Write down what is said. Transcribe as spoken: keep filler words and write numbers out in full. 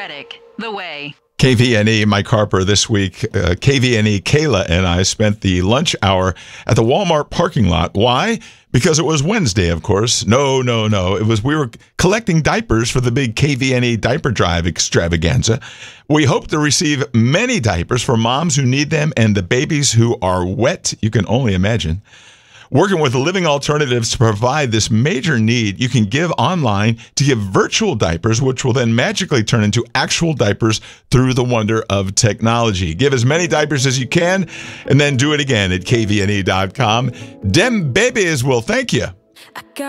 Reddick, The Way. K V N E, Mike Harper this week. Uh, K V N E, Kayla and I spent the lunch hour at the Walmart parking lot. Why? Because it was Wednesday, of course. No, no, no. It was we were collecting diapers for the big K V N E diaper drive extravaganza. We hope to receive many diapers for moms who need them and the babies who are wet. You can only imagine. Working with Living Alternatives to provide this major need, you can give online to give virtual diapers, which will then magically turn into actual diapers through the wonder of technology. Give as many diapers as you can, and then do it again at K V N E dot com. Dem babies will thank you.